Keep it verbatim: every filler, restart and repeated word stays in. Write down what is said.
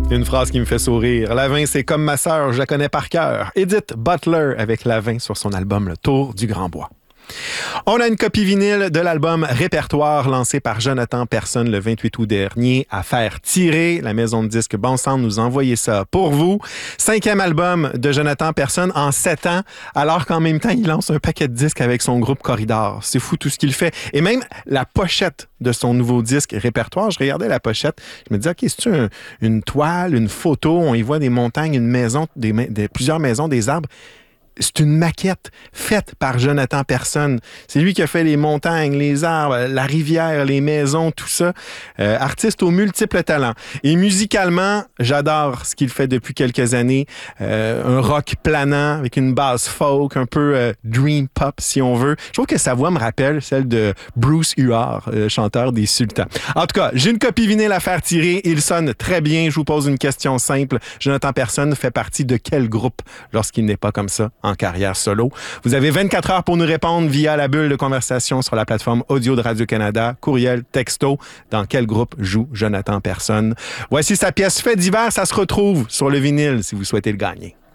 Une phrase qui me fait sourire. Lavin, c'est comme ma sœur, je la connais par cœur. Edith Butler avec Lavin sur son album Le Tour du Grand Bois. On a une copie vinyle de l'album Répertoire lancé par Jonathan Personne le vingt-huit août dernier à faire tirer. La maison de disques Bon Sang nous a envoyé ça pour vous. Cinquième album de Jonathan Personne en sept ans, alors qu'en même temps, il lance un paquet de disques avec son groupe Corridor. C'est fou tout ce qu'il fait. Et même la pochette de son nouveau disque Répertoire, je regardais la pochette, je me disais, OK, c'est-tu un, une toile, une photo? On y voit des montagnes, une maison, des, des, plusieurs maisons, des arbres. C'est une maquette faite par Jonathan Personne. C'est lui qui a fait les montagnes, les arbres, la rivière, les maisons, tout ça. Euh, artiste aux multiples talents. Et musicalement, j'adore ce qu'il fait depuis quelques années. Euh, un rock planant avec une basse folk, un peu euh, dream pop si on veut. Je trouve que sa voix me rappelle celle de Bruce Huard, euh, chanteur des Sultans. En tout cas, j'ai une copie vinyle à faire tirer. Il sonne très bien. Je vous pose une question simple. Jonathan Personne fait partie de quel groupe lorsqu'il n'est pas comme ça en carrière solo? Vous avez vingt-quatre heures pour nous répondre via la bulle de conversation sur la plateforme audio de Radio-Canada, courriel, texto. Dans quel groupe joue Jonathan Personne? Voici sa pièce Fait divers. Ça se retrouve sur le vinyle si vous souhaitez le gagner.